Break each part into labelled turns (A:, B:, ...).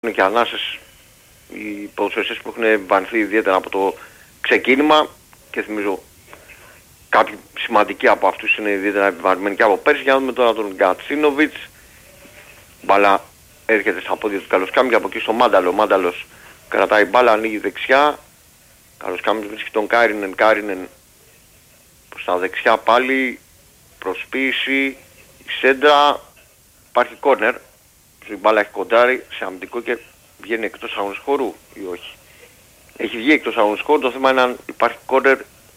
A: είναι και ανάσες οι ποδοσφαιριστές που έχουν βανθεί ιδιαίτερα από το ξεκίνημα και θυμίζω κάποιοι σημαντικοί από αυτούς είναι ιδιαίτερα επιβαρημένοι και από πέρσι. Για να δούμε τώρα τον Γκατσίνοβιτς. Μπάλα έρχεται στα πόδια του Καλοσκάμι και από εκεί στο Μάνταλο. Ο Μάνταλος κρατάει μπάλα, ανοίγει δεξιά. Καλοσκάμις βρίσκει τον Κάρινεν προς τα δεξιά πάλι. Προσποίηση, η σέντρα, υπάρχει κόρνερ. Η μπάλα έχει κοντράρει σε αμυντικό και βγαίνει εκτός αγωνιστικού χώρου ή όχι. Έχει βγει εκτός αγωνιστικού χώρου, το θέμα είναι αν υπάρχει κόρνερ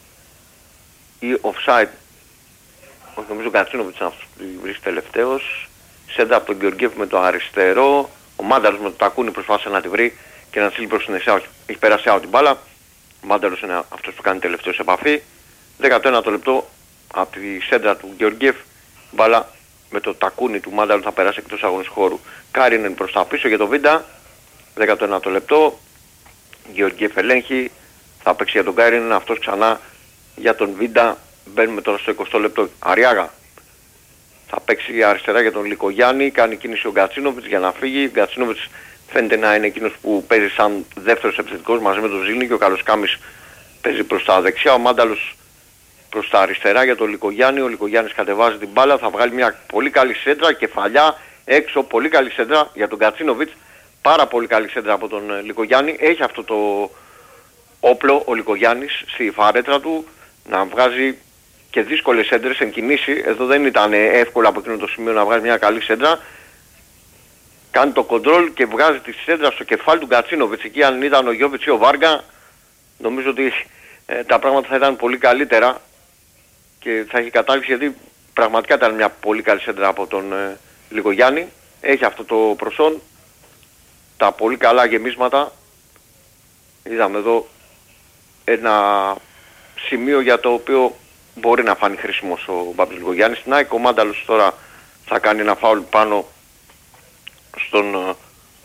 A: ή offside. Όχι, νομίζω ο Γκατσίνοβιτς είναι αυτός που βρίσκει τελευταίος. Σέντα από τον Γεωργίευ με το αριστερό. Ο Μάνταλος με το τακούνι προσπάθησε να τη βρει και να στείλει προς την δεξιά. Έχει περάσει out την μπάλα. Ο Μάνταλος είναι αυτός που κάνει τελευταίος επαφή. 19ο λεπτό από τη σέντρα του Γεωργίευ. Μπάλα με το τακούνι του Μάνταλου θα περάσει εκτός αγωνιστικού χώρου. Κάρινεν προς τα πίσω για το Βίντα. 19ο λεπτό. Γεωργίευ ελέγχει. Θα παίξει για τον Κάρινεν. Αυτός ξανά για τον Βίντα. Μπαίνουμε τώρα στο 20ο λεπτό. Αριάγα. Θα παίξει αριστερά για τον Λικογιάννη. Κάνει κίνηση ο Γκατσίνοβιτς για να φύγει. Ο Γκατσίνοβιτς φαίνεται να είναι εκείνος που παίζει σαν δεύτερος επιθετικός μαζί με τον Ζήνη και ο Καλοσκάμις παίζει προς τα δεξιά. Ο Μάνταλος προς τα αριστερά για τον Λικογιάννη. Ο Λικογιάννης κατεβάζει την μπάλα. Θα βγάλει μια πολύ καλή σέντρα. Κεφαλιά έξω. Πολύ καλή σέντρα για τον Γκατσίνοβιτς. Πάρα πολύ καλή σέντρα από τον Λικογιάννη. Έχει αυτό το όπλο ο Λικογιάννης στη φαρέτρα του να βγάζει και δύσκολες σέντρες εν κινήσει. Εδώ δεν ήταν εύκολο από εκείνο το σημείο να βγάζει μια καλή σέντρα. Κάνει το κοντρόλ και βγάζει τη σέντρα στο κεφάλι του Γκατσίνοβιτς. Εκεί αν ήταν ο Γιώβιτς ή ο Βάργα, νομίζω ότι τα πράγματα θα ήταν πολύ καλύτερα και θα έχει κατάληξη, γιατί πραγματικά ήταν μια πολύ καλή σέντρα από τον Λικογιάννη. Έχει αυτό το προσόν, τα πολύ καλά γεμίσματα. Είδαμε εδώ ένα σημείο για το οποίο μπορεί να φανεί χρήσιμος ο Μπάμπης Λικογιάννης. Στην ΑΕΚ ο Μάνταλος τώρα θα κάνει ένα φάουλ πάνω στον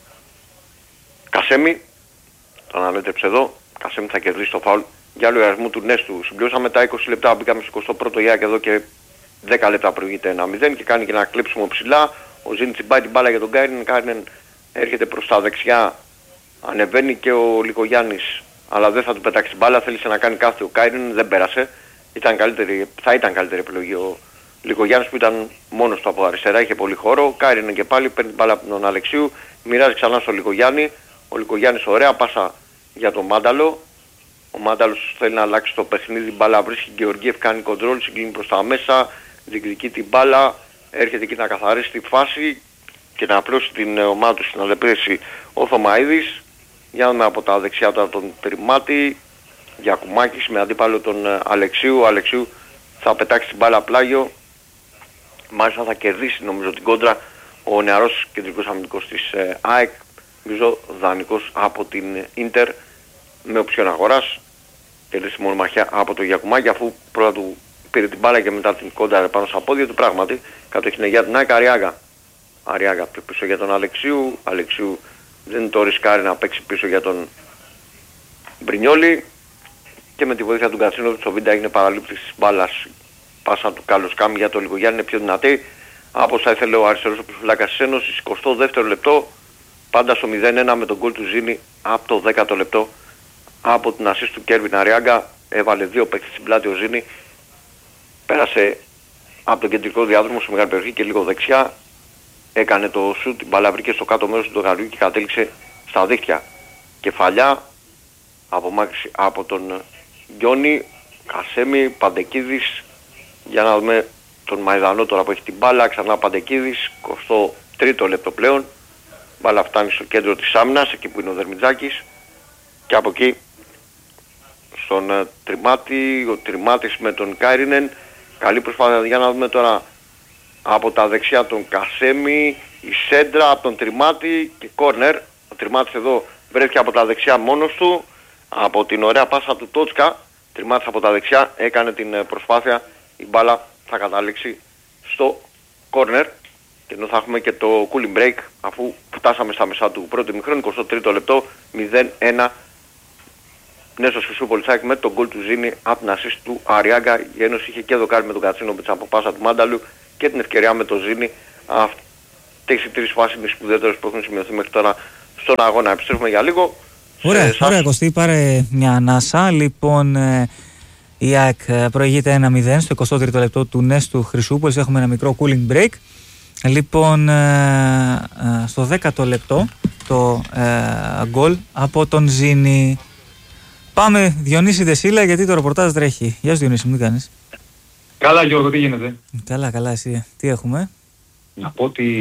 A: Κασέμι. Τον ανέτρεψε εδώ. Κασέμι θα κερδίσει το φάουλ για λογαριασμό του Νέστου. Συμπληρώσαμε τα 20 λεπτά, μπήκαμε στο 21ο Ιάκ εδώ και 10 λεπτά προηγείται 1-0 και κάνει και ένα κλέψιμο ψηλά. Ο Ζήνη τσιμπάει την μπάλα για τον Κάρινεν. Κάρινεν έρχεται προς τα δεξιά. Ανεβαίνει και ο Λικογιάννης, αλλά δεν θα του πετάξει την μπάλα. Θέλησε να κάνει κάθε ο Κάρινεν, δεν πέρασε. Θα ήταν καλύτερη επιλογή ο Λικογιάννης που ήταν μόνος του από αριστερά, είχε πολύ χώρο. Κάρινεν και πάλι παίρνει την μπάλα από τον Αλεξίου, μοιράζει ξανά στο Λικογιάννη. Ο Λικογιάννης ωραία πάσα για τον Μάνταλο. Ο Μάνταλος θέλει να αλλάξει το παιχνίδι, μπάλα βρίσκει Γεωργίευ, κάνει κοντρόλ, συγκλίνει προς τα μέσα, διεκδικεί την μπάλα, έρχεται εκεί να καθαρίσει τη φάση και να απλώσει την ομάδα του στην αλεπρέση ο Θωμαίδης. Για να δούμε από τα δεξιά τώρα τον Τριμάτη. Γιακουμάκης με αντίπαλο τον Αλεξίου. Ο Αλεξίου θα πετάξει την μπάλα πλάγιο. Μάλιστα θα κερδίσει νομίζω την κόντρα ο νεαρός κεντρικός αμυντικός της ΑΕΚ. Νομίζω δανεικός από την Ίντερ με οψιόν αγοράς. Κερδίσει μονομαχιά από τον Γιακουμάκη, αφού πρώτα του πήρε την μπάλα και μετά την κόντρα πάνω στα πόδια του. Πράγματι κατοχήν για την ΑΕΚ. Αριάγα πιο πίσω για τον Αλεξίου. Αλεξίου δεν το ρισκάρει να παίξει πίσω για τον Μπρινιόλι. Και με τη βοήθεια του Γκατσίνοβιτς ο Βίντα έγινε παραλήπτης της μπάλας. Πάσα του Καλοσκάμι για τον Λικογιάννη είναι πιο δυνατή. Από όσα ήθελε ο αριστερός οπισθοφυλάκας της Ένωσης. 22ο λεπτό. Πάντα στο 0-1 με τον γκολ του Ζήνη από το 10ο λεπτό. Από την ασίστ του Κέρβιν Αριάγκα. Έβαλε δύο παίκτες στην πλάτη ο Ζήνη. Πέρασε από τον κεντρικό διάδρομο σε μεγάλη περιοχή και λίγο δεξιά. Έκανε το σουτ, την μπάλα βρήκε στο κάτω μέρος του δοκαριού και κατέληξε στα δίχτυα. Κεφαλιά, απομάκρυνση από τον Γιόνι, Κασέμι, Παντεκίδης. Για να δούμε τον Μαϊδανό τώρα που έχει την μπάλα, ξανά Παντεκίδης, 23ο λεπτό πλέον. Μπάλα φτάνει στο κέντρο της άμυνας, εκεί που είναι ο Δερμιτζάκης. Και από εκεί στον Τριμάτη, ο Τριμάτης με τον Κάρινεν. Καλή προσπάθεια για να δούμε τώρα από τα δεξιά τον Κασέμι, η σέντρα από τον Τριμάτη και κόρνερ. Ο Τριμάτης εδώ βρέθηκε από τα δεξιά μόνος του. Από την ωραία πάσα του Τότσκα, Τριμάτης από τα δεξιά έκανε την προσπάθεια. Η μπάλα θα καταλήξει στο κόρνερ. Και ενώ θα έχουμε και το cooling break, αφού φτάσαμε στα μεσά του πρώτου ημιχρόνου, 23ο λεπτό, 0-1. Νέστος Χρυσούπολης με τον γκολ του Ζήνη από την ασίστ του Αριάγκα. Η Ένωση είχε και δοκάρει με τον Γκατσίνοβιτς από πάσα του Μάνταλου και την ευκαιρία με τον Ζήνη. Αυτές οι τρεις φάσεις με σπουδαίτερες που έχουν σημειωθεί μέχρι τώρα στον αγώνα. Επιστρέφουμε για λίγο.
B: Ωραία Κωστή, πάρε μια ανάσα. Λοιπόν, η ΑΕΚ προηγείται 1-0 στο 23ο λεπτό του Νέστου Χρυσούπολης. Έχουμε ένα μικρό cooling break. Λοιπόν, στο 10ο λεπτό το γκολ από τον Ζήνη. Πάμε Διονύση Δεσίλα, γιατί το ρεπορτάζ τρέχει. Γεια σου Διονύση μου, τι κάνεις?
C: Καλά Γιώργο, τι γίνεται?
B: Καλά εσύ. Τι έχουμε?
C: Να πω ότι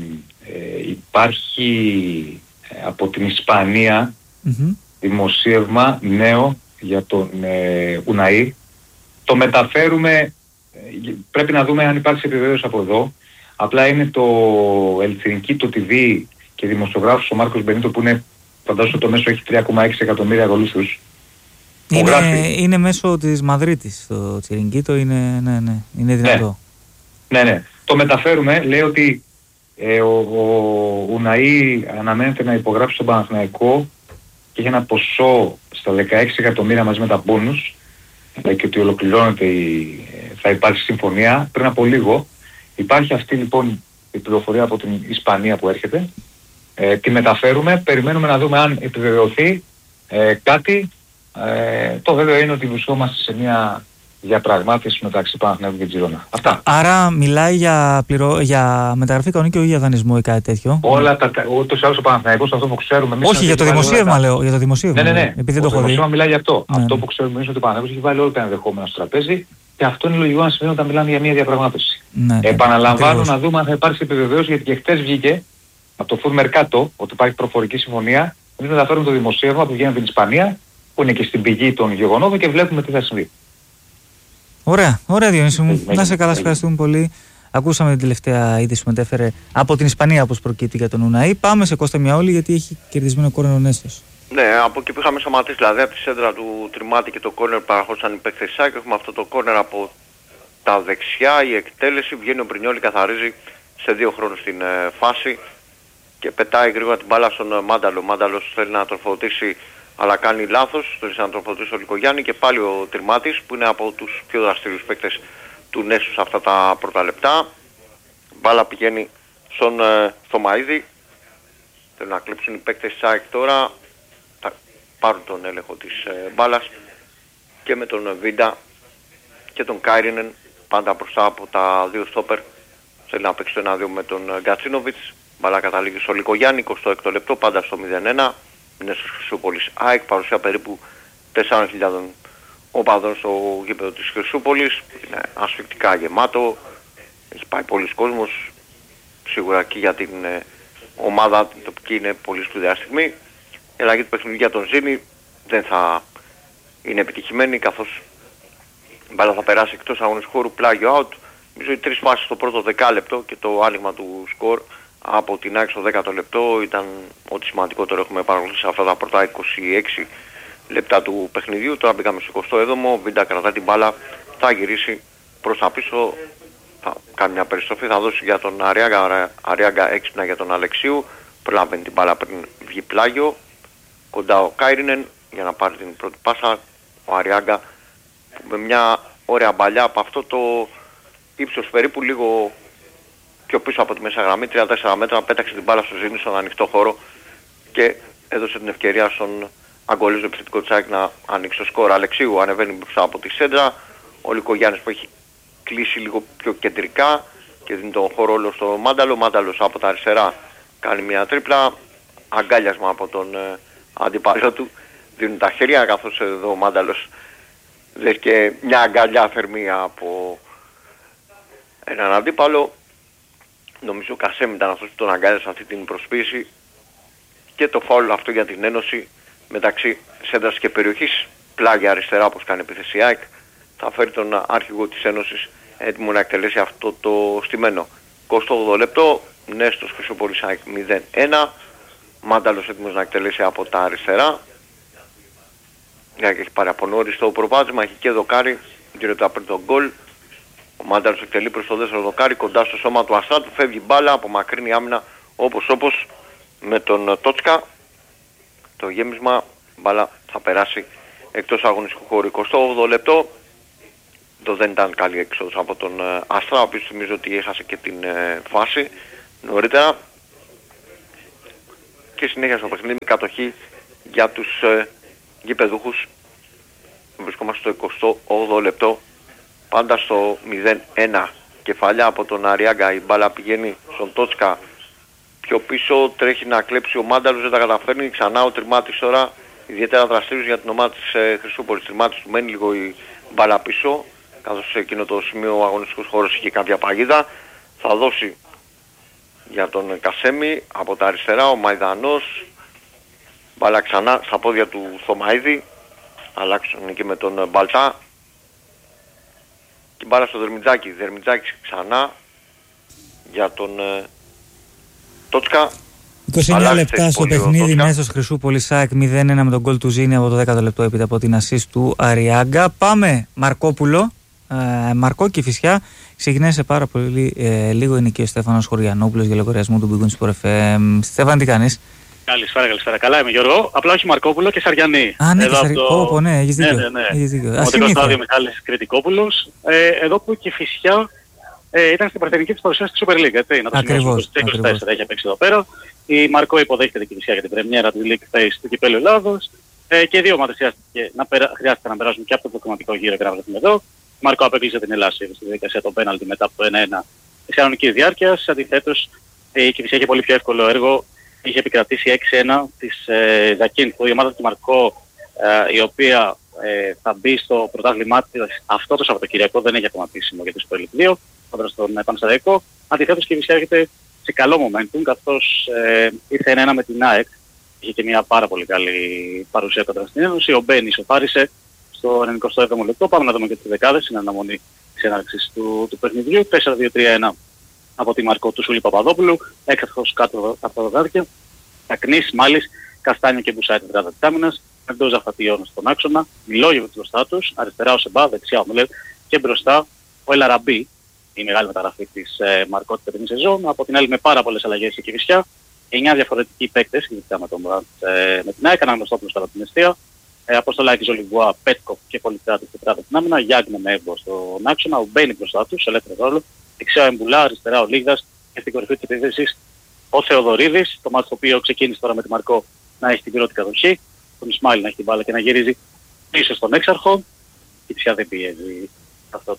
C: υπάρχει από την Ισπανία δημοσίευμα νέο για τον Ουναή. Το μεταφέρουμε, πρέπει να δούμε αν υπάρχει επιβεβαίωση από εδώ. Απλά είναι το Ελθινική, το TV και δημοσιογράφος ο Μάρκος Μπενίτο, που είναι, φαντάζομαι το μέσο έχει 3,6 εκατομμύρια ακολούθους.
B: Είναι μέσω της Μαδρίτης το Τσιρινγκίτο, είναι δυνατό.
C: Ναι. Το μεταφέρουμε, λέει ότι ο Ουναή αναμένεται να υπογράψει στον Παναθηναϊκό και έχει ένα ποσό στα 16 εκατομμύρια μαζί με τα μπόνους και ότι ολοκληρώνεται θα υπάρξει συμφωνία πριν από λίγο. Υπάρχει αυτή λοιπόν η πληροφορία από την Ισπανία που έρχεται. Τη μεταφέρουμε, περιμένουμε να δούμε αν επιβεβαιωθεί κάτι. Το βέβαιο είναι ότι βρισκόμαστε σε μια διαπραγμάτευση μεταξύ Παναθηναϊκού και Τζιρόνα. Αυτά.
B: Άρα μιλάει για μεταγραφή κανονική ή για δανεισμό ή κάτι τέτοιο?
C: Ούτως ή άλλως ο Παναθηναϊκός, αυτό που ξέρουμε εμείς.
B: Όχι, για το δημοσίευμα λέω. Για το δημοσίευμα.
C: Ναι.
B: Επειδή δεν το έχω δει.
C: δημοσίευμα μιλάει για αυτό.
B: Ναι.
C: Αυτό που ξέρουμε εμείς είναι ότι ο Παναθηναϊκός έχει βάλει όλα τα ενδεχόμενα στο τραπέζι και αυτό είναι λογικό να σημαίνει όταν μιλάμε για μια διαπραγμάτευση.
B: Ναι,
C: επαναλαμβάνω να δούμε αν θα υπάρξει επιβεβαίωση, γιατί και χτες βγήκε από το Food Mercato ότι υπάρχει προφορική συμφωνία. Εμείς μεταφέρουμε το δημοσίευμα που βγαίνει από την Ισπανία, που είναι και στην πηγή των γεγονότων, και βλέπουμε τι θα συμβεί.
B: Ωραία Διονύση μου. Να σε καλά, ευχαριστούμε πολύ. Ακούσαμε την τελευταία είδηση που μετέφερε από την Ισπανία, όπως προκύπτει, για τον Ουναή. Πάμε σε Κώστα Μιαόλη, γιατί έχει κερδισμένο κόρνερ ο Νέστος.
A: Ναι, από εκεί που είχαμε σταματήσει, δηλαδή από τη σέντρα του Τριμάτη και το κόρνερ παραχώρησαν οι παίκτες της ΑΕΚ. Έχουμε αυτό το κόρνερ από τα δεξιά, η εκτέλεση, βγαίνει ο Μπρινιόλι, καθαρίζει σε 2 χρόνους στην φάση και πετάει γρήγορα την μπάλα στον Μάνταλο. Ο Μάνταλος θέλει να τροφοδοτήσει, αλλά κάνει λάθος, θέλει να τροφοδοτήσει ο Λικογιάννη, και πάλι ο Τριμάτης, που είναι από τους πιο δραστηριούς παίκτες του Νέσου σε αυτά τα πρώτα λεπτά. Μπάλα πηγαίνει στον Θωμαΐδη. Θέλουν να κλέψουν οι παίκτες της ΑΕΚ τώρα, θα πάρουν τον έλεγχο της μπάλας, και με τον Βίντα και τον Κάιρινεν πάντα μπροστά από τα 2 στόπερ. Θέλει να παίξει το 1-2 με τον Γκατσίνοβιτς. Μπάλα καταλήγει στο Λικογιάννη, 26 λεπτό, πάντα στο 0-1. Είναι στους Χρυσούπολης ΑΕΚ, παρουσία περίπου 4.000 οπαδών στο γήπεδο της Χρυσούπολης. Είναι ασφυκτικά γεμάτο, έχει πάει πολλοί κόσμος, σίγουρα και για την ομάδα την τοπική είναι πολύ σπουδαία στιγμή. Η αλλαγή του παιχνιδιού για τον Ζήνη δεν θα είναι επιτυχημένη, καθώς η μπάλα θα περάσει εκτός αγωνιστικού χώρου, πλάγιο out. Νομίζω οι 3 φάσεις στο πρώτο 10 λεπτό και το άνοιγμα του σκορ από την ΑΕΚ στο 10ο λεπτό ήταν ό,τι σημαντικότερο έχουμε παρακολουθήσει αυτά τα πρώτα 26 λεπτά του παιχνιδιού. Τώρα μπήκαμε στο 27ο, Βίντα κρατά την μπάλα, θα γυρίσει προς τα πίσω, θα κάνει μια περιστροφή, θα δώσει για τον Αριάγκα έξυπνα για τον Αλεξίου, προλαβαίνει την μπάλα πριν βγει πλάγιο, κοντά ο Κάιρινεν για να πάρει την πρώτη πάσα, ο Αριάγκα που με μια ωραία μπαλιά από αυτό το ύψος περίπου λίγο πιο πίσω από τη μέσα γραμμή, 3-4 μέτρα, πέταξε την μπάλα στο Ζήνη στον ανοιχτό χώρο και έδωσε την ευκαιρία στον Αγκολίζο επιθετικό της ΑΕΚ να ανοίξει το σκορ. Αλεξίου ανεβαίνει μπροστά από τη σέντρα, ο Λικογιάννης που έχει κλείσει λίγο πιο κεντρικά και δίνει τον χώρο όλο στο Μάνταλο. Μάνταλος από τα αριστερά κάνει μια τρίπλα, αγκάλιασμα από τον αντιπάλο του, δίνουν τα χέρια, καθώς εδώ ο Μάνταλος λες και μια αγκαλιά θερμή από έναν αντίπαλο. Νομίζω ο Κασέμ ήταν αυτός που τον αγκάλιασε αυτή την προσποίηση, και το φάουλ αυτό για την ένωση μεταξύ σέντρας και περιοχής, πλάγια αριστερά όπως κάνει επίθεση η ΑΕΚ, θα φέρει τον άρχηγο της Ένωσης έτοιμο να εκτελέσει αυτό το στημένο. 28 λεπτό, Νέστος Χρυσούπολης ΑΕΚ 0-1, Μάνταλος έτοιμος να εκτελέσει από τα αριστερά. Η ΑΕΚ έχει πάρει από νωρίς το προβάδισμα, έχει και δοκάρι, 2 λεπτά πριν τον γκολ. Ο Μάνταλος εκτελεί προς το δεύτερο δοκάρι, κοντά στο σώμα του Αστράτου, φεύγει μπάλα, απομακρύνει άμυνα όπως με τον Τότσκα. Το γέμισμα, μπάλα θα περάσει εκτός αγωνιστικού χώρου. 28 λεπτό, το δεν ήταν καλή έξοδος από τον Άστρα, ο οποίος θυμίζω ότι έχασε και την φάση νωρίτερα. και συνέχεια στο παιχνίδι με κατοχή για τους γηπεδούχους. Βρισκόμαστε στο 28ο λεπτό, πάντα στο 0-1. Κεφαλιά από τον Αριάγκα, η μπάλα πηγαίνει στον Τότσκα. Πιο πίσω τρέχει να κλέψει ο Μάνταλος, δεν τα καταφέρνει. Ξανά ο Τριμάτης τώρα, ιδιαίτερα δραστήριος για την ομάδα της Χρυσούπολης. Τριμάτης του μένει λίγο η μπάλα πίσω, καθώς σε εκείνο το σημείο ο αγωνιστικός χώρος είχε κάποια παγίδα. Θα δώσει για τον Κασέμι από τα αριστερά ο Μαϊδανός. Μπάλα ξανά στα πόδια του Θωμαίδη. Αλλάξουν και με τον Μπαλτά. Και μπάλα στο Δερμιτζάκη. Δερμιτζάκη ξανά για τον Τότσκα.
B: 29 λεπτά στο παιχνίδι, Νέστος Χρυσούπολης ΑΕΚ 0-1 με τον γκολ του Ζήνη από το 10ο λεπτό έπειτα από την ασίστ του Αριάγκα. Πάμε Μαρκόπουλο. Μαρκό Κηφισιά. Ξεκινάει σε πάρα πολύ λίγο. Είναι και ο Στέφανος Χωριανόπουλος για λογαριασμό του Big Win Sport FM. Στέφαν, τι κάνεις?
D: Καλησπέρα. Καλά είμαι, Γιώργο. Απλά όχι Μαρκόπουλο και Σαριανή.
B: Α, ναι, ναι, έχεις δίκιο.
D: Ναι. Ο τεκός στάδιο Μιχάλης Κρητικόπουλος. Εδώ που η Κηφισιά ήταν στην παρθενική της παρουσίας στη Super League, έτσι. Να το σημειώσουμε, 24 έχει παίξει εδώ πέρα. Η Μαρκό υποδέχεται την Κηφισιά για την πρεμιέρα του League Phase του Κυπέλλου Ελλάδος. Και οι δύο ομάδες χρειάστηκε να περάσουν και από το δοκιματικό γύρο και να βρεθούν εδώ. Η Μαρκό απέκλεισε την Ελλάδα στη διαδικασία των πέναλτι μετά από το 1-1 της κανονικής διάρκειας. Αντιθέτως, η Κηφισιά είχε πολύ πιο εύκολο έργο. Είχε επικρατήσει 6-1 της Ζακίνθου, η ομάδα του Μαρκό, η οποία θα μπει στο πρωτάθλημά της αυτό το Σαββατοκυριακό, δεν έχει ακόμα επίσημο για το Super League 2, κοντά στον Πανσεραϊκό. Αντιθέτως, η Κηφισιά έρχεται σε καλό momentum, καθώς ήρθε 1-1 με την ΑΕΚ. Είχε και μια πάρα πολύ καλή παρουσία κοντά στην Ένωση. Ο Μπένι ισοφάρισε στο 97ο λεπτό. Πάμε να δούμε και τις δεκάδες, είναι αναμονή της έναρξης του παιχνιδιού. 4-2-3-1 από τη Μαρκό του Σούλη Παπαδόπουλου, έξαφος κάτω από τα δωδάρκια. Ακνής, Μάλης, Καστάνιο και Μπουσάι την τετράδα της άμυνας, Μεντόζα Φατιώνος στον άξονα, Μιλόγεβιτς μπροστά τους, αριστερά ο Σεμπά, δεξιά ο Μιλέρ και μπροστά ο Ελαραμπή, η μεγάλη μεταγραφή της Μαρκό την περινή σεζόν. Από την άλλη με πάρα πολλές αλλαγές η Κηφισιά, 9 διαφορετικοί παίκτες, ειδικά με την ΑΕΚ, Αναγνωστόπουλος κατά την αιστεία, Αποστολάκης Ολιβουά, Πέτκοφ και Πολυκράτη στην τετράδα της άμυνας, Γιάνγκνε με Εύβο στον άξονα, ο Μπένι μπροστά τους, σε ελεύθερο ρόλο. Δεξιά ο Εμπουλά, αριστερά ο Λίγδας και στην κορυφή της επίθεσης ο Θεοδωρίδης, το μάτι το οποίο ξεκίνησε τώρα με τη Μαρκό να έχει την πρώτη κατοχή, τον Ισμάιλ να έχει την μπάλα και να γυρίζει πίσω στον έξαρχο. Η Ψιά δεν πιέζει αυτά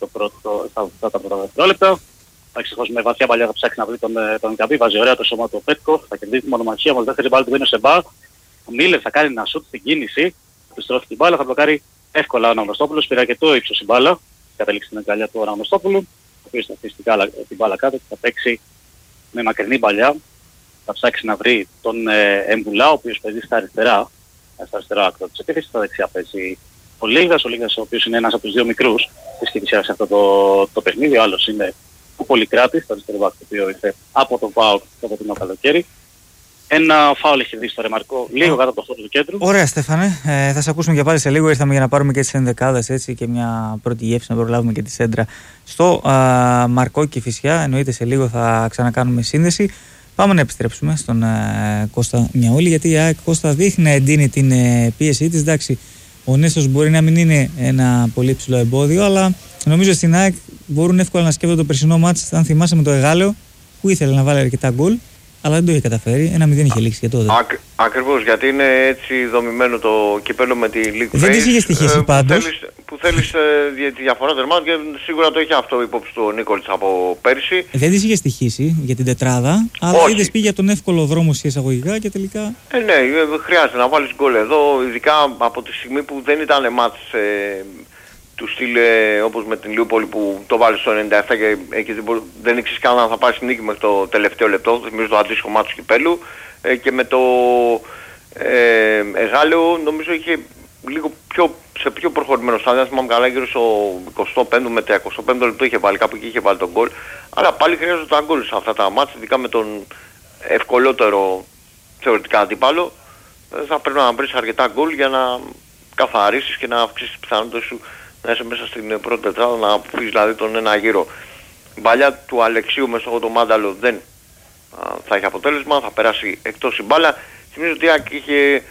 D: τα πρώτα δευτερόλεπτα. Ο έξαρχος με βαθιά παλιά θα ψάξει να βρει τον Καμπή, βάζει ωραία το σώμα του Πέτκο, θα κερδίσει τη μονομαχία, όμως δεύτερη μπάλα του μπαίνει ο Σεμπά. Ο Μίλερ θα κάνει ένα σουτ στην κίνηση, επιστρέφει την μπάλα, θα μπλοκάρει εύκολα ο Αναγνωστόπουλος, πήρε αρκετό ύψος η μπάλα, καταλήξει στην αγκαλιά του Αναγνωστόπουλου. Ο οποίος θα αφήσει την μπάλα κάτω και θα παίξει με μακρινή παλιά. Θα ψάξει να βρει τον Εμπουλά, ο οποίος παίζει στα αριστερά άκρο της επίθεσης. Στα δεξιά παίζει ο Λίγδας, ο οποίος είναι ένας από τους δύο μικρούς της Κηφισιάς σε αυτό το παιχνίδι. Ο άλλος είναι ο Πολυκράτης, το αριστερό άκρο, το οποίο ήρθε από τον ΠΑΟΚ και από την καλοκαίρι. Ένα φάουλ έχει δει στο Ρεμαρκό, λίγο κάτω από το χώρο του κέντρου.
B: Ωραία, Στέφανε. Θα σε ακούσουμε και πάλι σε λίγο. Ήρθαμε για να πάρουμε και τις ενδεκάδες, έτσι, και μια πρώτη γεύση να προλάβουμε και τη σέντρα στο Μαρκό Κηφισιά. Εννοείται σε λίγο θα ξανακάνουμε σύνδεση. Πάμε να επιστρέψουμε στον Κώστα Μιαούλη, γιατί η ΑΕΚ, Κώστα, δείχνει να εντείνει την πίεσή της. Εντάξει, ο Νέστος μπορεί να μην είναι ένα πολύ ψηλό εμπόδιο, αλλά νομίζω στην ΑΕΚ μπορούν εύκολα να σκέφτονται το περσινό μάτς. Αν θυμάσαι με το Εγάλεο, που ήθελε να βάλει αρκετά γκολ, αλλά δεν το είχε καταφέρει. 1-0 είχε λήξει και τότε.
A: Ακριβώς, γιατί είναι έτσι δομημένο το κυπέλλο με τη League Phase.
B: Δεν της είχε στοιχήσει πάντως.
A: Που θέλεις τη διαφορά τερμάτων και σίγουρα το είχε αυτό υπόψη του ο Νίκολης από πέρσι.
B: Δεν της είχε στοιχήσει για την τετράδα, αλλά είδες πήγε για τον εύκολο δρόμο σε εισαγωγικά και τελικά.
A: Ναι, χρειάζεται να βάλεις γκολ εδώ, ειδικά από τη στιγμή που δεν ήταν μάτς του στυλ όπως με την Λιούπολη που το βάλει στο 97 και εκεί δεν ήξερες καν αν θα πάρεις νίκη μέχρι το τελευταίο λεπτό, θυμίζω το αντίστοιχο μάτσο του κυπέλλου, και με το Εγάλεο νομίζω είχε λίγο σε πιο προχωρημένο στάδιο, θυμάμαι καλά γύρω στο 25 με 35 λεπτό είχε βάλει, κάπου εκεί είχε βάλει τον γκολ, αλλά πάλι χρειάζονται τα γκολ σε αυτά τα μάτς, ειδικά με τον ευκολότερο θεωρητικά αντίπαλο, θα πρέπει να βρεις αρκετά γκολ για να καθαρίσεις και να αυξήσεις τις πιθανότητες σου να είσαι μέσα στην πρώτη τετράδα, να αποφύγεις δηλαδή τον ένα γύρο. Η μπαλιά του Αλεξίου μέσα στο Μάνταλο δεν θα έχει αποτέλεσμα, θα περάσει εκτός η μπάλα. Θυμίζω ότι είχε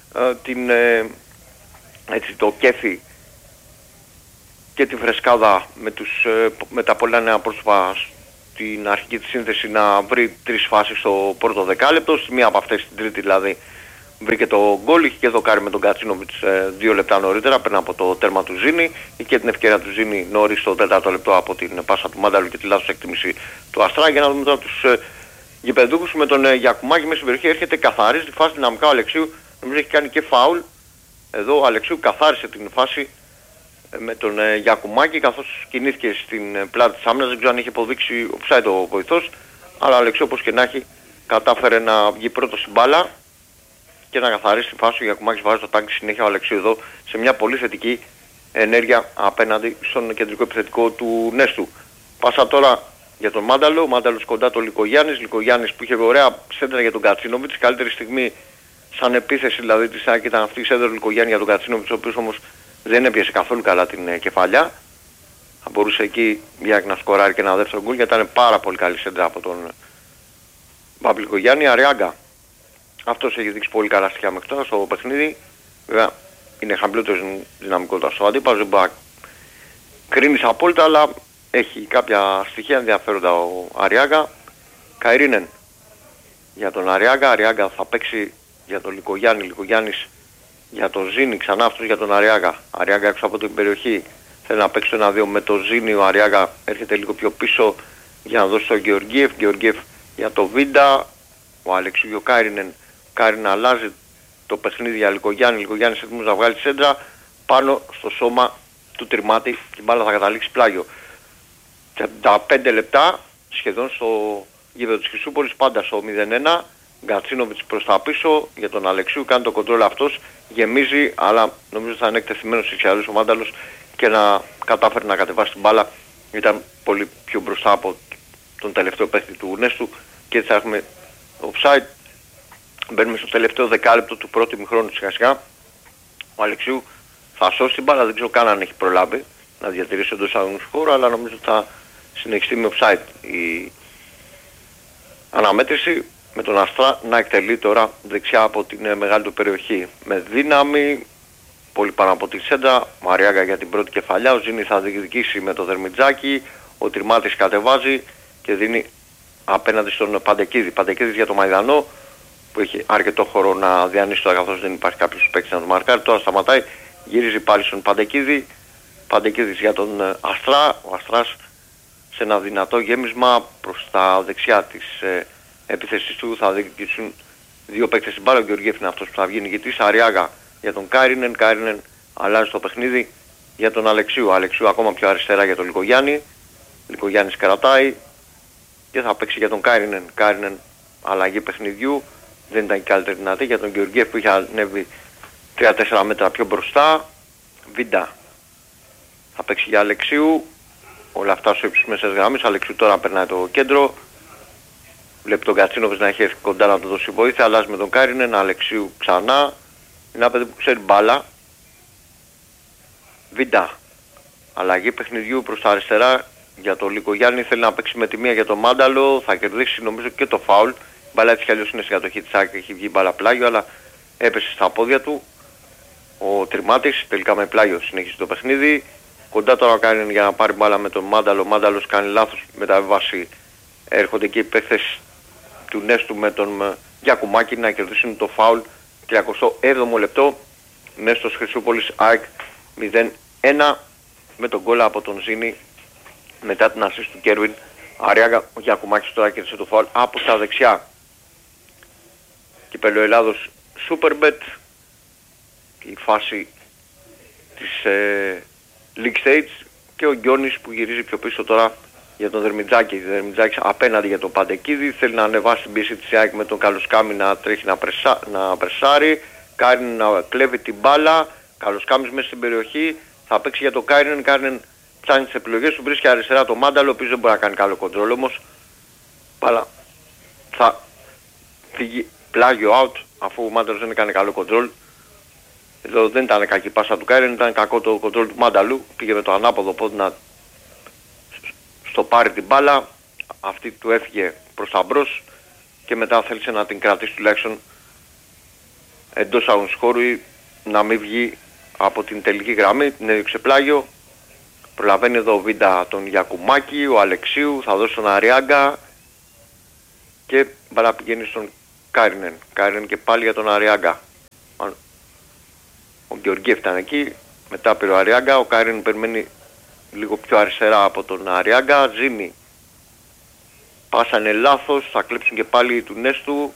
A: το κέφι και την φρεσκάδα με τα πολλά νέα πρόσωπα στην αρχική της σύνθεση να βρει 3 φάσεις στο πρώτο δεκάλεπτο. Στη μία από αυτές, την τρίτη δηλαδή, βρήκε το γκολ. Είχε και δοκάρει με τον Κατσίνοβιτς 2 λεπτά νωρίτερα πριν από το τέρμα του Ζήνη. Είχε και την ευκαιρία του Ζήνη νωρίς στο 4ο λεπτό από την πάσα του Μάνταλου και τη λάθος εκτίμηση του Αστρά. Για να δούμε τώρα τους γηπεδούχους με τον Γιακουμάκη μέσα στην περιοχή. Έρχεται, καθαρίζει τη φάση δυναμικά ο Αλεξίου. Νομίζω έχει κάνει και φάουλ. Εδώ ο Αλεξίου καθάρισε την φάση με τον Γιακουμάκη, καθώς κινήθηκε στην πλάτη της άμυνας. Δεν ξέρω αν είχε αποδείξει offside ο βοηθός, αλλά ο Αλεξίου, όπως και να έχει, κατάφερε να βγει πρώτο στην μπάλα και να καθαρίσει τη φάση. Ο Γιακουμάκης βάζει το τάγκ συνέχεια, ο Αλεξίου εδώ σε μια πολύ θετική ενέργεια απέναντι στον κεντρικό επιθετικό του Νέστου. Πάσα τώρα για τον Μάνταλο. Ο Μάνταλος κοντά το Λικογιάννης. Λικογιάννης που είχε ωραία σέντρα για τον Κατσίνοβιτς. Καλύτερη στιγμή σαν επίθεση δηλαδή της ΑΕΚ ήταν αυτή η σέντρα του Λικογιάννη για τον Κατσίνοβιτς, ο οποίος όμως δεν έπιασε καθόλου καλά την κεφαλιά. Θα μπορούσε εκεί να σκοράρει και ένα δεύτερο γκολ, γιατί ήταν πάρα πολύ καλή σέντρα από τον Λικογιάννη. Αριάγκα. Αυτός έχει δείξει πολύ καλά στοιχεία μέχρι τώρα στο παιχνίδι. Βέβαια είναι χαμηλότερος δυναμικότητα στο αντίπαλο, δεν μπορεί να κρίνεις απόλυτα, αλλά έχει κάποια στοιχεία ενδιαφέροντα ο Αριάγκα. Καϊρίνεν για τον Αριάγκα. Αριάγκα θα παίξει για τον Λικογιάννη. Λικογιάννης για τον Ζήνη, ξανά αυτός για τον Αριάγκα. Αριάγκα έξω από την περιοχή. Θέλει να παίξει το 1-2 με τον Ζήνη. Ο Αριάγκα έρχεται λίγο πιο πίσω για να δώσει τον Γεωργίεφ. Γεωργίεφ για το Βίντα. Ο Αλεξίου και ο Καϊρίνεν. Καϊρίνεν αλλάζει το παιχνίδι για Λικογιάννη. Λικογιάννης έτοιμος να βγάλει σέντρα πάνω στο σώμα του Τριμάτη και η μπάλα θα καταλήξει πλάγιο. Τα 5 λεπτά σχεδόν στο γήπεδο της Χρυσούπολης, πάντα στο 0-1. Γκατσίνοβιτς προς τα πίσω για τον Αλεξίου, κάνει το κοντρόλ αυτός, γεμίζει, αλλά νομίζω θα είναι εκτεθειμένος εξιαλούς ο Μάνταλος και να κατάφερε να κατεβάσει την μπάλα. Ήταν πολύ πιο μπροστά από τον τελευταίο παίκτη του Νέστου και έτσι θα έχουμε offside. Μπαίνουμε στο τελευταίο δεκάλεπτο του πρώτου ημιχρόνου σιγά σιγά. Ο Αλεξίου θα σώσει την μπάλα, δεν ξέρω καν αν έχει προλάβει να διατηρήσει εντός αγωνικού χώρου, αλλά νομίζω θα συνεχιστεί με offside η αναμέτρηση, με τον Αστρά να εκτελεί τώρα δεξιά από την μεγάλη του περιοχή με δύναμη, πολύ πάνω από τη σέντρα. Μαριάγκα για την πρώτη κεφαλιά, ο Ζήνη θα διεκδικήσει με το Δερμιτζάκι, ο Τριμάτης κατεβάζει και δίνει απέναντι στον Παντεκίδη. Παντεκίδης για το Μαϊδανό που έχει αρκετό χώρο να διανύσει τώρα, καθώς δεν υπάρχει κάποιος παίκτης να το μαρκάρει. Τώρα σταματάει, γυρίζει πάλι στον Παντεκίδη. Παντεκίδης για τον Αστρά. Ο Αστράς σε ένα δυνατό γέμισμα προς τα δεξιά της επίθεσης του θα διεκδικήσουν 2 παίκτες στην μπάλα. Ο Γεωργίεφ είναι αυτός που θα βγει νικητής. Αριάγα για τον Καϊρίνεν. Καϊρίνεν αλλάζει το παιχνίδι για τον Αλεξίου. Αλεξίου ακόμα πιο αριστερά για τον Λικογιάννη. Λικογιάννης κρατάει και θα παίξει για τον Καϊρίνεν. Καϊρίνεν αλλαγή παιχνιδιού. Δεν ήταν η καλύτερη δυνατή για τον Γεωργίεφ που είχε ανέβει 3-4 μέτρα πιο μπροστά. Βίντα θα παίξει για Αλεξίου. Όλα αυτά στο ύψος μέσες γραμμής. Αλεξίου τώρα περνάει το κέντρο. Βλέπει τον Κατσίνοβιτς να έχει έρθει κοντά να του δώσει βοήθεια. Αλλάζει με τον Καϊρίνεν. Αλεξίου ξανά. Είναι ένα παιδί που ξέρει μπάλα. Βίντα. Αλλαγή παιχνιδιού προς τα αριστερά για τον Λικογιάννη. Θέλει να παίξει με τη μία για τον Μάνταλο. Θα κερδίσει νομίζω και το φάουλ. Η μπάλα έτσι κι αλλιώς είναι στην κατοχή της ΑΕΚ. Έχει βγει μπάλα πλάγιο, αλλά έπεσε στα πόδια του. Ο Τριμάτης τελικά με πλάγιο συνέχισε το παιχνίδι. Κοντά τώρα κάνει για να πάρει μπάλα με τον Μάνταλο. Ο Μάνταλος κάνει λάθος μεταβίβαση. Έρχονται και οι παίχτες του Νέστου με τον Γιακουμάκη να κερδίσουν το φάουλ. 37ο λεπτό. Νέστος Χρυσούπολης ΑΕΚ 0-1 με τον γκολ από τον Ζήνη μετά την ασίστ του Κέρβιν. Αριάγκα, ο Γιακουμάκης τώρα κέρδισε το φάουλ από τα δεξιά. Κυπέλλο Ελλάδος Superbet. Η φάση της League Stage και ο Γκιόνης που γυρίζει πιο πίσω τώρα για τον Δερμιτζάκη. Ο Δερμιτζάκης απέναντι για τον Παντεκίδη. Θέλει να ανεβάσει την πίεση της ΑΕΚ με τον Καλοσκάμι να τρέχει να πρεσάρει. Κάριν να κλέβει την μπάλα. Καλοσκάμις μέσα στην περιοχή. Θα παίξει για τον Κάριν. Κάριν ψάχνει τις επιλογές του. Βρίσκει αριστερά το Μάνταλο, ο οποίος δεν μπορεί να κάνει καλό κοντρόλ όμως. Μπάλα θα φύγει πλάγιο out αφού ο Μάνταλος δεν έκανε καλό κοντρόλ. Εδώ δεν ήταν κακή πάσα του Κάριν, ήταν κακό το κοντρόλ του Μάνταλου. Πήγε με το ανάποδο πόδι να στο πάρει την μπάλα. Αυτή του έφυγε προς τα μπρος και μετά θέλησε να την κρατήσει τουλάχιστον εντός αγωνιστικού χώρου ή να μην βγει από την τελική γραμμή. Την έδιωξε πλάγιο. Προλαβαίνει εδώ ο Βίντα τον Γιακουμάκη, ο Αλεξίου, θα δώσει τον Αριάγκα και μπαλά πηγαίνει στον Κάρινεν. Κάρινεν και πάλι για τον Αριάγκα. Ο Γεωργίεφ ήταν εκεί, μετά πήρε ο Αριάγκα, ο Κάρινεν περιμένει λίγο πιο αριστερά από τον Αριάγκα, Ζήνη. Πάσανε λάθος, θα κλέψουν και πάλι του Νέστου.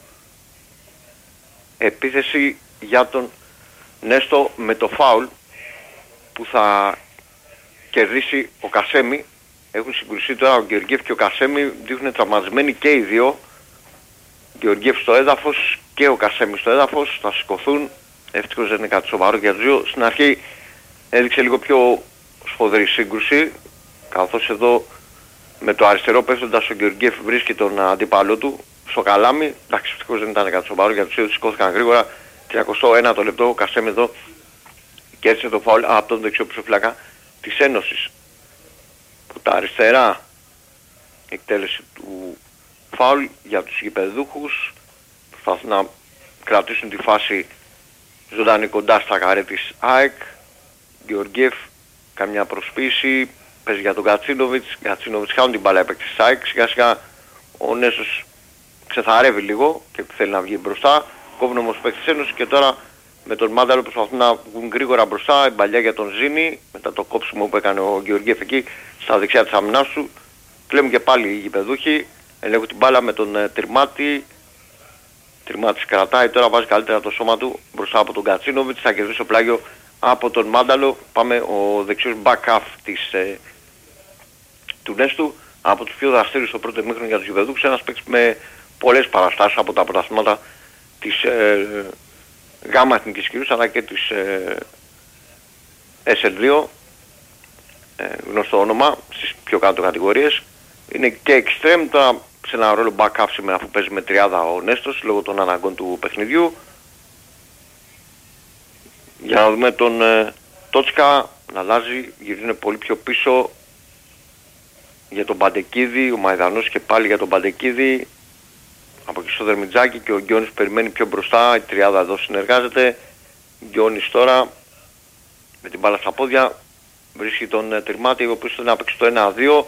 A: Επίθεση για τον Νέστο με το φάουλ που θα κερδίσει ο Κασέμι. Έχουν συγκρουσεί τώρα ο Γεωργίεφ και ο Κασέμι, δείχνουν τραυματισμένοι και οι δύο. Γεωργίεφ στο έδαφος και ο Κασέμι στο έδαφος, θα σηκωθούν. Ευτυχώς δεν είναι κάτι σοβαρό για τους δύο. Στην αρχή έδειξε λίγο πιο σφοδρή σύγκρουση, καθώς εδώ με το αριστερό πέφτοντας ο Γεωργίεφ βρίσκει τον αντίπαλό του στο καλάμι. Εντάξει, ευτυχώς δεν ήταν κάτι σοβαρό για τους δύο, σηκώθηκαν γρήγορα. 31 λεπτό, ο Κασέμι εδώ κέρδισε το φάουλ από τον δεξιό πισωφύλακα της Ένωσης, που τα αριστερά εκτέλεση του φάουλ για τους γηπεδούχους, προσπαθούν να κρατήσουν τη φάση ζωντανή κοντά στα καρέ της ΑΕΚ. Γεωργίεφ, καμιά προσποίηση, παίζει για τον Κατσίνοβιτς, χάνουν την μπάλα έπαιξε της ΑΕΚ, σιγά σιγά ο Νέσος ξεθαρεύει λίγο και θέλει να βγει μπροστά, κόβουν όμως παίκτης Ένωσης και τώρα με τον Μάνταλο προσπαθούν να βγουν γρήγορα μπροστά, η μπαλιά για τον Ζήνη, μετά το κόψιμο που έκανε ο Γεωργίεφ εκεί στα δεξιά της αμυνάς του. Κλέβουν και πάλι οι γηπεδούχοι, ελέγχουν την μπάλα με τον Τριμάτη. Τριμάτης κρατάει, τώρα βάζει καλύτερα το σώμα του μπροστά από τον Κατσίνοβιτς, θα κερδίσει το πλάγιο από τον Μάνταλο. Πάμε ο δεξιός back-half του Νέστου, από τους πιο δραστήριους στο πρώτο ημίχρονο για τους γηπεδούχους, ένας παίκτης με πολλές παραστάσεις από τα πρωταθλήματα της Γάμα Εθνικής Κυρίους αλλά και της SL2, γνωστό όνομα στις πιο κάτω κατηγορίες. Είναι και extreme τώρα σε ένα ρόλο back-up σήμερα, αφού παίζει με τριάδα ο Νέστος λόγω των αναγκών του παιχνιδιού. Για να δούμε τον Τότσκα να αλλάζει, γυρίζουν πολύ πιο πίσω για τον Παντεκίδη, ο Μαϊδανός και πάλι για τον Παντεκίδη. Από εκεί στο Δερμιτζάκι και ο Γκιόνης περιμένει πιο μπροστά, η τριάδα εδώ συνεργάζεται. Γκιόνης τώρα με την μπάλα στα πόδια βρίσκει τον Τριμάτη, ο οποίος θέλει να παίξει το 1-2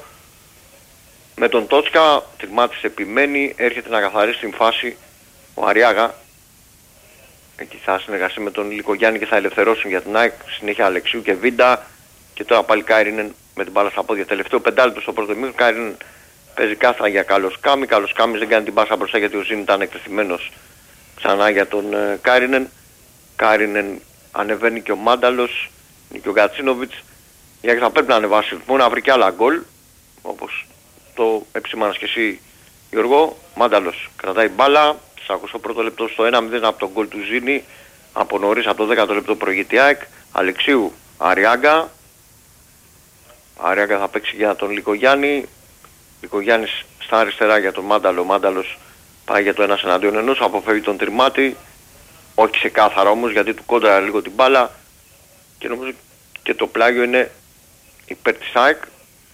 A: με τον Τότσκα. Τριμάτης επιμένει, έρχεται να καθαρίσει την φάση ο Αριάγα. Εκεί θα συνεργαστεί με τον Λικογιάννη και θα ελευθερώσουν για την ΑΕΚ. Συνέχεια Αλεξίου και Βίντα και τώρα πάλι Κάιρινεν με την μπάλα στα πόδια. Τελευταίο πεντάλεπτο στο πρώτο μήνυμα. Κάιρινεν παίζει κάθρα για Καλοσκάμι. Καλοσκάμις δεν κάνει την πάσα μπροστά γιατί ο Ζήνη ήταν εκτεθειμένος ξανά για τον Κάιρινεν. Κάιρινεν ανεβαίνει και ο Μάνταλος και ο Γκατσίνοβιτς. Γιατί θα πρέπει να ανεβάσει ρυθμό, να βρει και άλλα γκολ, όπως το επισήμανας και εσύ Γιώργο. Μάνταλος κρατάει μπάλα, 41ο λεπτό στο 1-0 από τον γκολ του Ζήνη, από νωρίς, από το 10ο λεπτό προηγείται η ΑΕΚ. Αλεξίου, Αριάγκα. Αριάγκα θα παίξει για τον Λικογιάννη. Λικογιάννης στα αριστερά για τον Μάνταλο. Μάνταλος πάει για το 1-1, αποφεύγει τον Τριμάτη. Όχι ξεκάθαρα όμως γιατί του κόντρα λίγο την μπάλα και νομίζω και το πλάγιο είναι υπέρ της ΑΕΚ.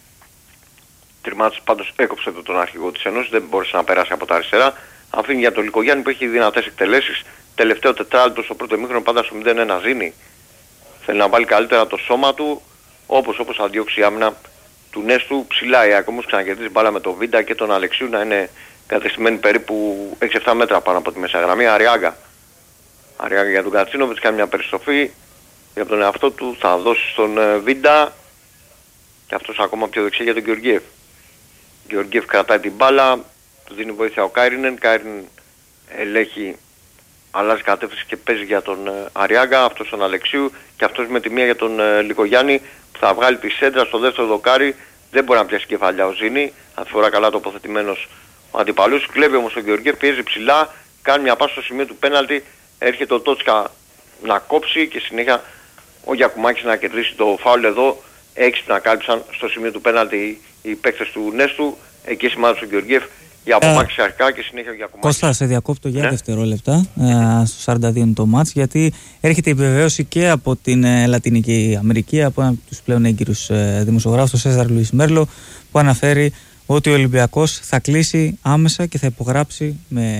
A: Τριμάτης πάντως έκοψε τον αρχηγό της Ένωσης, δεν μπόρεσε να περάσει από τα αριστερά. Αφήνει για τον Λικογιάννη που έχει δυνατές εκτελέσεις. Τελευταίο τετράλεπτο στο πρώτο ημίχρονο, πάντα στο 0-1 Ζήνη. Θέλει να βάλει καλύτερα το σώμα του, όπως θα διώξει η άμυνα του Νέστου. Ψηλά η ΑΕΚ όμως ξανακερδίζει μπάλα με τον Βίντα και τον Αλεξίου να είναι κατεστημένοι περίπου 6-7 μέτρα πάνω από τη μέσα γραμμή. Αριάγκα για τον Κατσίνοβιτς, κάνει μια περιστροφή για τον εαυτό του, θα δώσει στον Βίντα και αυτός ακόμα πιο δεξιά για τον Γεωργίεφ. Γεωργίεφ κρατάει την μπάλα, του δίνει βοήθεια ο Κάιρινεν. Κάιρινεν ελέγχει, αλλάζει κατεύθυνση και παίζει για τον Αριάγκα, αυτός τον Αλεξίου και αυτός με τη μία για τον Λικογιάννη που θα βγάλει τη σέντρα στο δεύτερο δοκάρι. Δεν μπορεί να πιάσει κεφαλιά ο Ζήνη, αυτή φορά καλά τοποθετημένος ο αντιπαλούς. Κλέβει όμως ο Γεωργίεφ, πιέζει ψηλά, κάνει μια πάσα στο σημείο του πέναλτι. Έρχεται ο Τότσκα να κόψει και συνέχεια ο Γιακουμάκης να κερδίσει το φάουλ εδώ. Έξυπνα κάλυψαν στο σημείο του πέναλτι οι παίκτες του Νέστου. Εκεί σημάδεψε ο Γεωργίεφ για απομάκρυνση αρχικά και συνέχεια ο Γιακουμάκης.
B: Κώστα, σε διακόπτω για δευτερόλεπτα στο 42 το μάτς, γιατί έρχεται η επιβεβαίωση και από την Λατινική Αμερική, από έναν από τους πλέον έγκυρους δημοσιογράφους, τον Σέζαρ Λουίς Μέρλο, που αναφέρει ότι ο Ολυμπιακός θα κλείσει άμεσα και θα υπογράψει με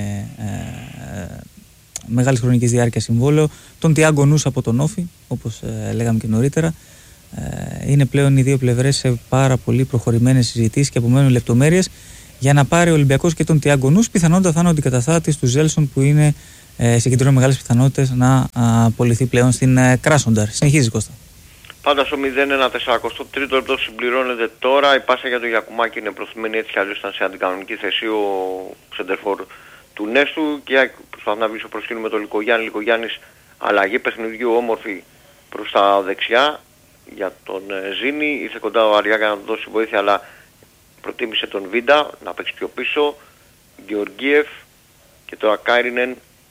B: μεγάλης χρονικής διάρκειας συμβόλαιο τον Τιάγκο Νούς από τον Όφι, όπως λέγαμε και νωρίτερα, είναι πλέον οι δύο πλευρές σε πάρα πολύ προχωρημένες συζητήσεις και απομένουν λεπτομέρειες για να πάρει ο Ολυμπιακός και τον Τιάγκο Νους. Πιθανότατα θα είναι ο αντικαταστάτης του Ζέλσον που είναι συγκεντρώνει μεγάλες πιθανότητες να απολυθεί πλέον στην Κράσονταρ. Συνεχίζει, Κώστα.
A: Πάντα στο 0-1-43 λεπτό συμπληρώνεται τώρα. Η πάσα για τον Γιακουμάκη είναι προθυμένη, έτσι κι αλλιώς ήταν σε αντικανονική θέση ο σεντερφόρ του Νέστου και προσπαθεί να βγει στο προσκήνιο με τον Λικογιάννη. Λικογιάννης αλλαγή παιχνιδιού όμορφη προς τα δεξιά για τον Ζήνη. Ήρθε κοντά ο Αριάγκα να του δώσει βοήθεια, αλλά προτίμησε τον Βίντα να παίξει πιο πίσω. Γεωργίεφ και τώρα Κάιρινεν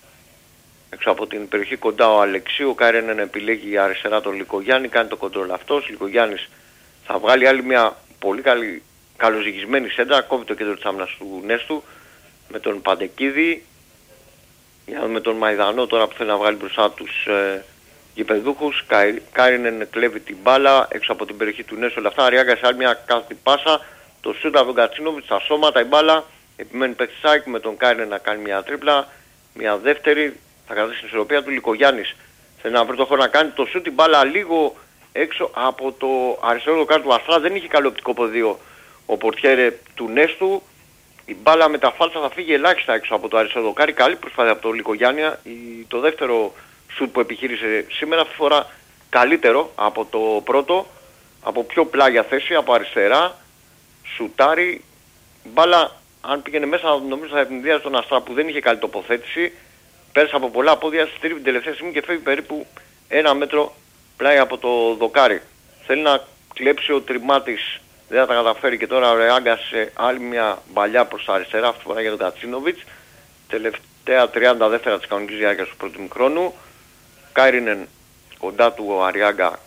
A: έξω από την περιοχή κοντά ο Αλεξίου. Ο Κάιρινεν επιλέγει αριστερά τον Λικογιάννη, κάνει το κοντρόλ αυτός. Λικογιάννης θα βγάλει άλλη μια πολύ καλοζυγισμένη σέντρα, κόβει το κέντρο της άμυνας του Νέστου με τον Παντεκίδη. Για να δούμε τον Μαϊδανό τώρα που θέλει να βγάλει μπροστά τους γηπεδούχους. Κάιρινεν κλέβει την μπάλα έξω από την περιοχή του Νέστου. Όλα αυτά Αριάγκα σε άλλη μια κάθετη πάσα. Το σούτ από τον Κατσίνοβιτ στα σώματα, η μπάλα επιμένει παίκτης ΑΕΚ με τον Κάιρινεν να κάνει μια τρίπλα. Μια δεύτερη, θα κρατήσει την ισορροπία του. Λικογιάννης θέλει να βρει το χώρο να κάνει το σούτ, την μπάλα λίγο έξω από το αριστερό δοκάρι του Αστρά. Δεν είχε καλό οπτικό πεδίο ο πορτιέρε του Νέστου. Η μπάλα με τα φάλτσα θα φύγει ελάχιστα έξω από το αριστερό δοκάρι. Καλή προσπάθεια από τον Λικογιάννη. Το δεύτερο σούτ που επιχείρησε σήμερα αυτή τη φορά καλύτερο από το πρώτο. Από πιο πλάγια θέση, από αριστερά. Σουτάρει. Μπάλα, αν πήγαινε μέσα, νομίζω θα επενδύασε τον Αστρά που δεν είχε καλή τοποθέτηση. Πέρασε από πολλά πόδια, στρίβει την τελευταία στιγμή και φεύγει περίπου 1 μέτρο πλάι από το δοκάρι. Θέλει να κλέψει ο Τριμάτης, δεν θα τα καταφέρει και τώρα ο Ρεάγκα σε άλλη μια μπαλιά προς τα αριστερά, αυτή τη φορά για τον Κατσίνοβιτς. Τελευταία 30 δεύτερα της κανονικής διάρκειας του πρώτου ημιχρόνου. Κάιρινεν κοντά του ο Αριάγκα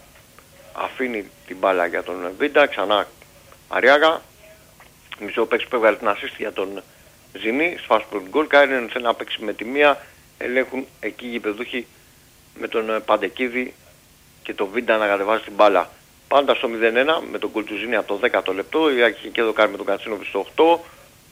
A: αφήνει την μπάλα για τον Βίντα, ξανά Αριάγκα. Μισό παίξει που έβγαλε την assist για τον Ζήνη, σφάσει πρώτη γκολ. Κάιρινεν θέλει να παίξει με τη μία, ελέγχουν εκεί οι γηπεδούχοι με τον Παντεκίδη και τον Βίντα να κατεβάζει την μπάλα. Πάντα στο 0-1 με τον γκολ του Ζήνη από το 10ο λεπτό, η Άκη και δοκάρει με τον Κατσίνοβιτ στο 8.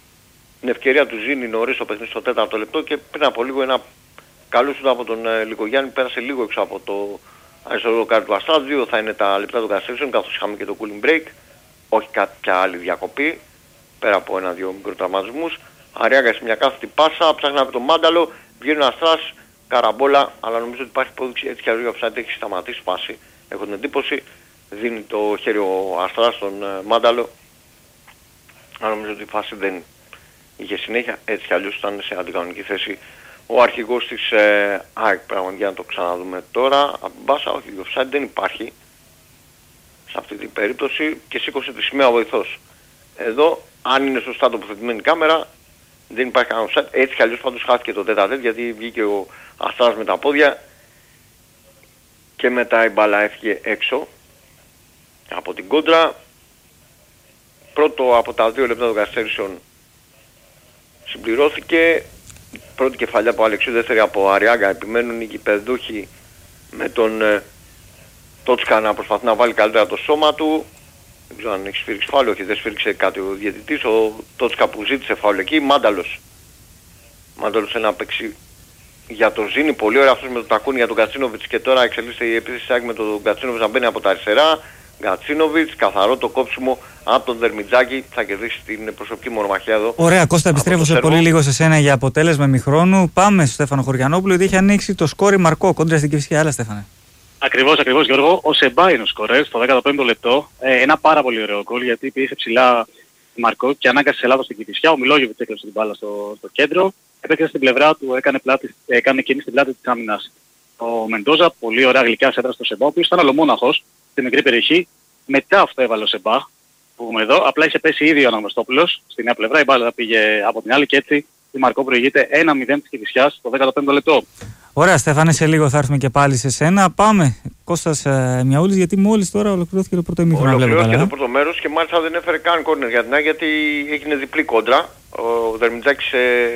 A: Την ευκαιρία του Ζήνη νωρίς στο παιχνίδι στο 4ο λεπτό και πριν από λίγο ένα καλό σούτ από τον Λικογιάννη, πέρασε λίγο έξω από το αριστερό δοκάρι του Αστρά. 2 θα είναι τα λεπτά των καθυστερήσεων, καθώς είχαμε και το cooling break, όχι κάποια άλλη διακοπή, πέρα από 1-2 μικροτραυματισμούς. Αριάγκα σε μια κάθετη πάσα, ψάχνει από τον Μάνταλο, βγαίνει ο Αστράς, καραμπόλα, αλλά νομίζω ότι υπάρχει υπόδειξη έτσι κι αλλιώς ο offside έχει σταματήσει φάση. Έχω την εντύπωση, δίνει το χέρι ο Αστράς στον Μάνταλο, αλλά νομίζω ότι η φάση δεν είχε συνέχεια, έτσι κι αλλιώς ήταν σε αντικανονική θέση ο αρχηγός της ΑΕΚ. Πραγματικά να το ξαναδούμε τώρα. Από την πάσα, όχι, offside δεν υπάρχει σε αυτή την περίπτωση και σήκωσε τη σημαία ο βοηθός. Εδώ, αν είναι σωστά τοποθετημένη η κάμερα, δεν υπάρχει κανένα offside. Έτσι κι αλλιώς πάντως χάθηκε το τέταρτο γιατί βγήκε ο Αστράς με τα πόδια και μετά η μπάλα έφυγε έξω από την κόντρα. Πρώτο από τα 2 λεπτά των καθυστερήσεων συμπληρώθηκε. Πρώτη κεφαλιά από Αλεξίου, δεύτερη από Αριάγκα. Επιμένουν οι γηπεδούχοι με τον Τότσκα να προσπαθεί να βάλει καλύτερα το σώμα του. Δεν ξέρω αν έχει σφίριξει φάουλ, όχι, δεν σφίριξε κάτι ο διαιτητής. Ο Τότσκα που ζήτησε φάουλ εκεί, Μάνταλος θέλει να παίξει για τον Ζήνη. Πολύ ωραία αυτός με τον Τακούνι για τον Κατσίνοβιτς και τώρα εξελίσσεται η επίθεση με τον Κατσίνοβιτς να μπαίνει από τα αριστερά. Κατσίνοβιτς, καθαρό το κόψιμο από τον Δερμιτζάκη, θα κερδίσει την προσωπική μονομαχία εδώ.
B: Ωραία, Κώστα, επιστρέφω σε πολύ λίγο σε σένα για αποτέλεσμα ημιχρόνου. Πάμε στο Στέφανο Χωριανόπουλο, γιατί έχει ανοίξει το σκόρι Μαρκό κόντρα στην Κηφισιά. Άλλα, Στέφανε.
D: Ακριβώς Γιώργο. Ο Σεμπά είναι ο σκορέρ στο 15ο λεπτό. Ένα πάρα πολύ ωραίο γκολ γιατί πήγε ψηλά Μαρκό και ανάγκασε σε λάθος στην Κηφισιά. Ο Μιλόγεβιτς έκλεψε την μπάλα στο κέντρο. Επέκτησε στην πλευρά του, έκανε κίνηση στην πλάτη της άμυνας. Ο Μεντόζα, πολύ ωραία γλυκιά σέντρα στο Σεμπά, ο οποίος ήταν ολομόναχος στη μικρή περιοχή. Μετά αυτό έβαλε ο Σεμπά, που έχουμε εδώ. Απλά είχε πέσει ήδη ο Αναγνωστόπουλος στη μια πλευρά, η μπάλα πήγε από την άλλη και έτσι η Μαρκό προηγείται 1-0 της Κηφισιάς στο 15ο λεπτό.
B: Ωραία, Στέφανε, σε λίγο θα έρθουμε και πάλι σε σένα. Πάμε, Κώστας Μιαούλης, γιατί μόλις τώρα ολοκληρώθηκε το πρώτο ημίχρονο.
A: Ολοκληρώθηκε το πρώτο μέρος και μάλιστα δεν έφερε καν κόρνερ για την ΑΕΚ γιατί έγινε διπλή κόντρα. Ο Δερμιτζάκης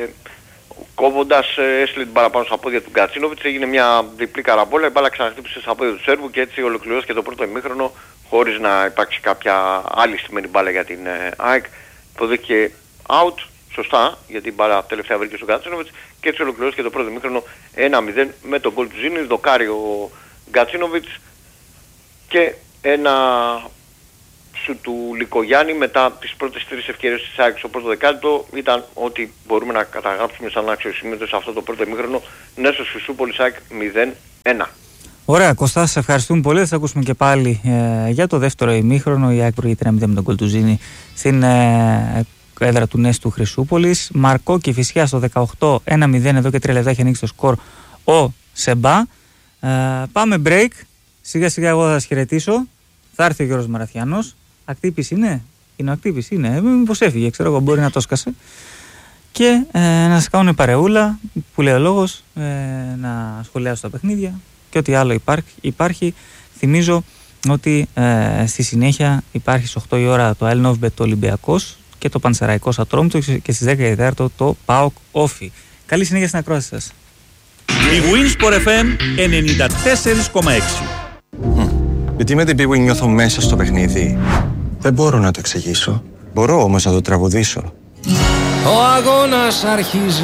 A: κόβοντας έστειλε την μπάλα πάνω στα πόδια του Γκατσίνοβιτς, έγινε μια διπλή καραμπόλα, η μπάλα ξαναχτύπησε στα πόδια του Σέρβου και έτσι ολοκληρώθηκε το πρώτο ημίχρονο χωρίς να υπάρξει κάποια άλλη στημένη μπάλα για την ΑΕΚ. Υποδέχηκε out, σωστά, γιατί η μπάλα τελευταία βρήκε στον Γκατσίνοβιτς και έτσι ολοκληρώθηκε το πρώτο ημίχρονο 1-0 με τον γκολ του Ζήνη, δοκάρει ο Γκατσίνοβιτς και ένα σου του Λικογιάννη μετά τις πρώτες 3 ευκαιρίες της ΑΕΚ στο πρώτο δεκάλεπτο ήταν ότι μπορούμε να καταγράψουμε σαν αξιοσημείωτο σε αυτό το πρώτο ημίχρονο. Νέστος Χρυσούπολης ΑΕΚ 0-1.
B: Ωραία, Κωστά, σε ευχαριστούμε πολύ. Θα ακούσουμε και πάλι για το δεύτερο ημίχρονο. Η ΑΕΚ προηγείται 1-0 με τον Κολτουζίνη στην έδρα του Νέστου Χρυσούπολης. Μαρκό και Κηφισιά στο 18, 1-0. Εδώ και 3 λεπτά έχει ανοίξει το σκορ ο Σεμπά. Πάμε break. Σιγά σιγά εγώ θα σας χαιρετήσω. Θα έρθει ο Γιώργος Μαραθιάνος. Ακτύπης είναι. Είναι ο Ακτύπης, είναι. Μήπως έφυγε, ξέρω εγώ, μπορεί να το σκάσε. Και να σας κάνουν παρεούλα που λέει ο λόγος, να σχολιάσω τα παιχνίδια και ό,τι άλλο υπάρχει. Θυμίζω ότι στη συνέχεια υπάρχει στις 8 η ώρα το Elnovbet το Ολυμπιακός και το Πανσεραϊκός Ατρόμητο και στις 10 η Τετάρτο το ΠΑΟΚ Όφι. Καλή συνέχεια στην ακρόαση σας.
E: Η Winsport FM 94,6.
F: Γιατί με την Big Win νιώθω μέσα στο παιχνίδι. Δεν μπορώ να το εξηγήσω. Μπορώ όμως να το τραγουδήσω.
G: Ο αγώνας αρχίζει.